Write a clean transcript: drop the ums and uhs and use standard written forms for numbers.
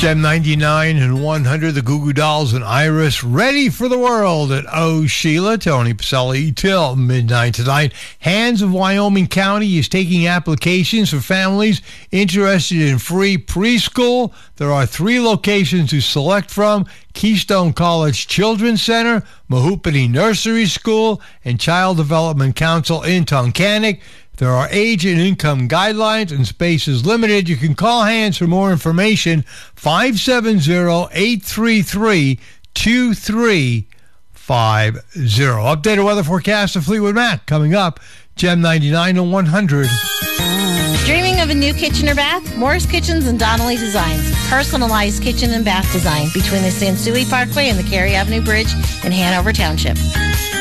Gem 99 and 100, the Goo Goo Dolls and Iris, ready for the world at Oh Sheila. Tony Pacelli till midnight tonight. Hands of Wyoming County is taking applications for families interested in free preschool. There are 3 locations to select from: Keystone College Children's Center, Mahoopany Nursery School, and Child Development Council in Tunkhannock. There are age and income guidelines and space is limited. You can call Hands for more information, 570-833-2350. Updated weather forecast of Fleetwood Mac coming up, Gem 99 and 100. Dreaming of a new kitchen or bath? Morris Kitchens and Donnelly Designs. Personalized kitchen and bath design between the Sansui Parkway and the Cary Avenue Bridge in Hanover Township.